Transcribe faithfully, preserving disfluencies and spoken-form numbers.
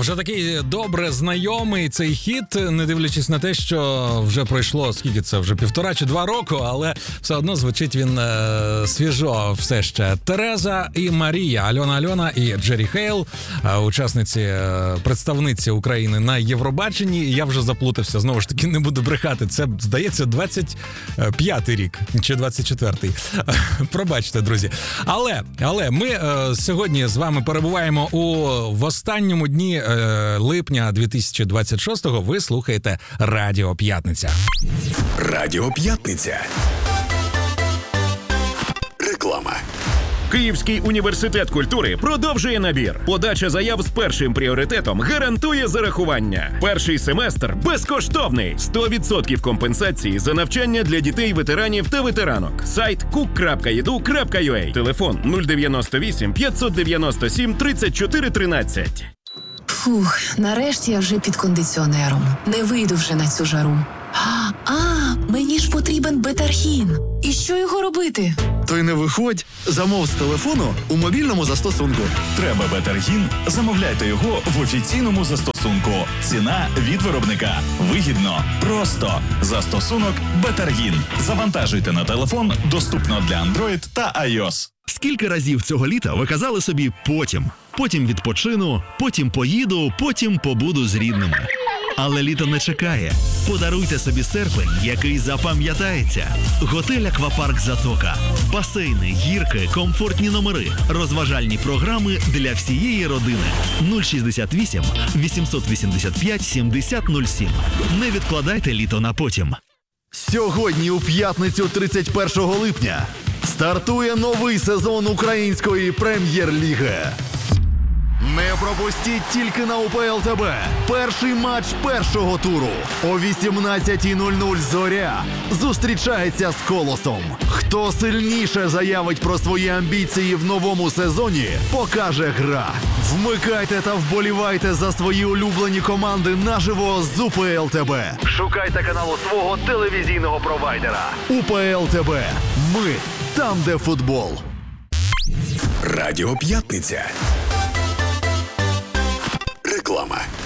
Вже такий добре знайомий цей хіт, не дивлячись на те, що вже пройшло, скільки це, вже півтора чи два року, але все одно звучить він е, свіжо все ще. Тереза і Марія, Альона Альона і Джері Хейл, е, учасниці, е, представниці України на Євробаченні. Я вже заплутався, знову ж таки, не буду брехати. Це, здається, двадцять п'ятий рік, чи двадцять четвертий. Пробачте, друзі. Але, але ми е, сьогодні з вами перебуваємо у в останньому дні е, липня дві тисячі двадцять шостого. Ви слухаєте Радіо П'ятниця. Радіо П'ятниця. Реклама. Київський університет культури продовжує набір. Подача заяв з першим пріоритетом гарантує зарахування. Перший семестр безкоштовний. сто відсотків компенсації за навчання для дітей, ветеранів та ветеранок. Сайт кук крапка і ді ю крапка ю а. Телефон нуль дев'яносто вісім п'ятсот дев'яносто сім тридцять чотири тринадцять. Фух, нарешті я вже під кондиціонером. Не вийду вже на цю жару. А, а мені ж потрібен Бетаргін. І що його робити? То й не виходь. Замов з телефону у мобільному застосунку. Треба Бетаргін? Замовляйте його в офіційному застосунку. Ціна від виробника. Вигідно. Просто. Застосунок Бетаргін. Завантажуйте на телефон. Доступно для Android та iOS. Скільки разів цього літа ви казали собі «потім». Потім відпочину, потім поїду, потім побуду з рідними. Але літо не чекає. Подаруйте собі серпень, який запам'ятається. Готель «Аквапарк Затока». Басейни, гірки, комфортні номери, розважальні програми для всієї родини. нуль шістдесят вісім вісімсот вісімдесят п'ять сімдесят нуль сім. Не відкладайте літо на потім. Сьогодні у п'ятницю тридцять першого липня стартує новий сезон української прем'єр-ліги. Не пропустіть тільки на УПЛ ТБ. Перший матч першого туру. О вісімнадцятій нуль нуль «Зоря» зустрічається з «Колосом». Хто сильніше заявить про свої амбіції в новому сезоні, покаже гра. Вмикайте та вболівайте за свої улюблені команди наживо з УПЛ ТБ. Шукайте канал у свого телевізійного провайдера. УПЛ ТБ. Ми там, де футбол. Радіо П'ятниця. Реклама.